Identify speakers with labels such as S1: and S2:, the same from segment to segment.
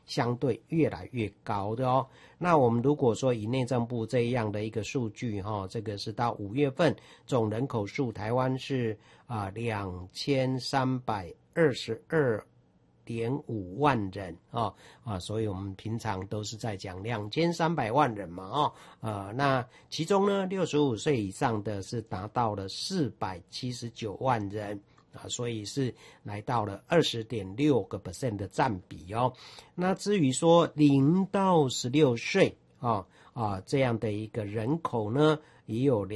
S1: 相对越来越高的哦。那我们如果说以内政部这样的一个数据这个是到5月份总人口数，台湾是2322.5万人所以我们平常都是在讲2300万人嘛那其中呢65岁以上的是达到了479万人所以是来到了20.6% 的占比哦。那至于说0到16岁这样的一个人口呢，也有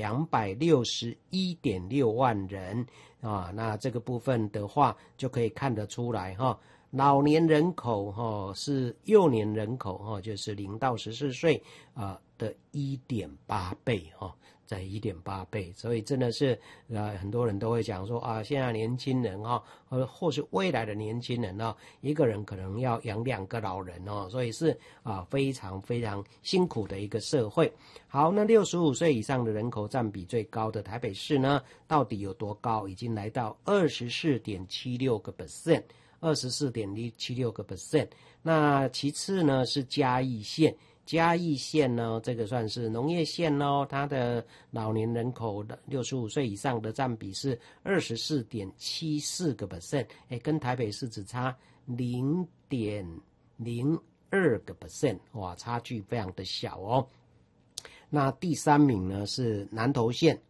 S1: 261.6万人那这个部分的话就可以看得出来老年人口是幼年人口就是0到14岁的 1.8 倍在 1.8 倍，所以真的是很多人都会讲说现在年轻人或是未来的年轻人一个人可能要养2个老人所以是非常非常辛苦的一个社会。好，那65岁以上的人口占比最高的台北市呢，到底有多高？已经来到 24.76%。24.76%。那其次呢是嘉义县。嘉义县呢，这个算是农业县它的老年人口的65岁以上的占比是 24.74%， 跟台北市只差 0.02%， 哇，差距非常的小哦。那第3名呢是南投县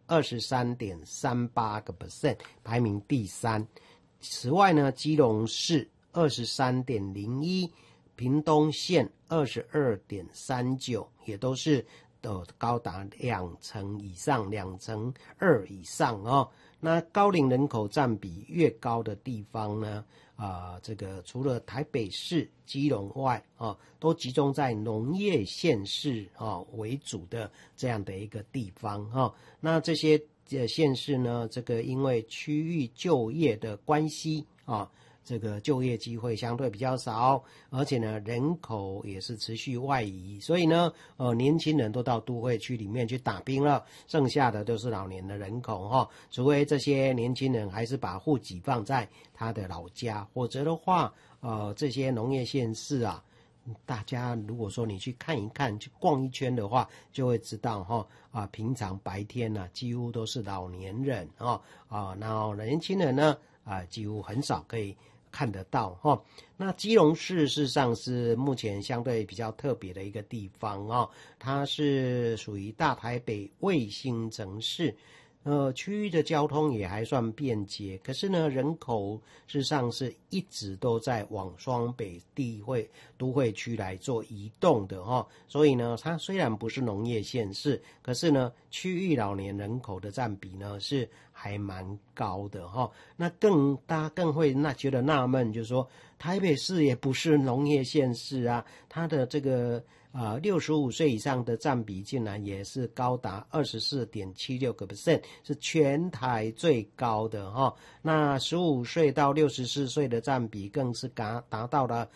S1: 23.38%， 排名第3。此外呢，基隆市 23.01%， 屏东县 22.39%， 也都是高达2%以上，2%以上那高龄人口占比越高的地方呢，这个除了台北市、基隆外都集中在农业县市为主的这样的一个地方那这些县市呢，这个因为区域就业的关系这个就业机会相对比较少，而且呢人口也是持续外移，所以呢年轻人都到都会区里面去打拼了，剩下的都是老年的人口除非这些年轻人还是把户籍放在他的老家，或者的话这些农业县市大家如果说你去看一看，去逛一圈的话，就会知道平常白天几乎都是老年人然后年轻人呢几乎很少可以看得到那基隆市事实上是目前相对比较特别的一个地方它是属于大台北卫星城市。区域的交通也还算便捷，可是呢人口事实上是一直都在往双北都会区来做移动的所以呢它虽然不是农业县市，可是呢区域老年人口的占比呢是还蛮高的那大家更会觉得纳闷，就是说台北市也不是农业县市它的这个65岁以上的占比竟然也是高达 24.76%， 是全台最高的那15岁到64岁的占比更是达到了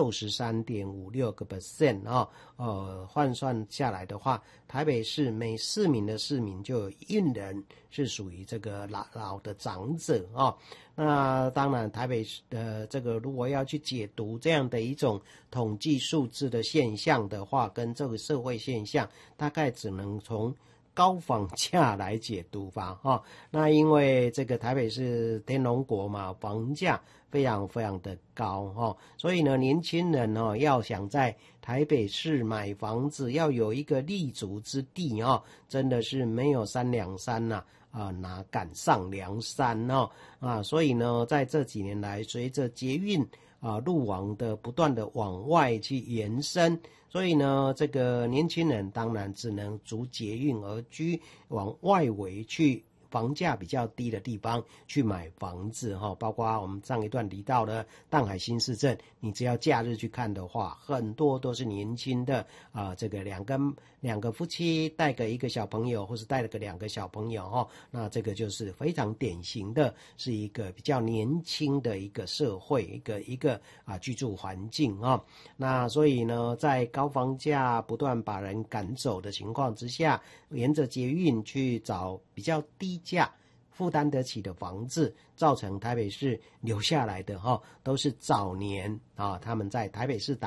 S1: 63.56% 换算下来的话，台北市每4名的市民就有1人是属于这个老的长者那当然台北市的这个如果要去解读这样的一种统计数字的现象的话，跟这个社会现象大概只能从高房价来解读吧那因为这个台北是天龙国嘛，房价非常非常的高所以呢年轻人要想在台北市买房子，要有一个立足之地真的是没有3两3哪敢上梁山所以呢在这几年来，随着捷运路网的不断的往外去延伸，所以呢这个年轻人当然只能逐捷运而居，往外围去房价比较低的地方去买房子包括我们上一段提到的淡海新市镇，你只要假日去看的话，很多都是年轻的这个两个夫妻带个1个小朋友，或是带了个2个小朋友那这个就是非常典型的是一个比较年轻的一个社会，一个居住环境那所以呢在高房价不断把人赶走的情况之下，沿着捷运去找比较低价负担得起的房子，造成台北市留下来的都是早年他们在台北市